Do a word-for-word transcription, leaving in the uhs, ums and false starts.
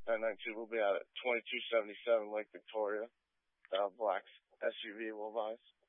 nine nine two will be out at twenty-two seventy-seven Lake Victoria. Uh, black S U V will advise.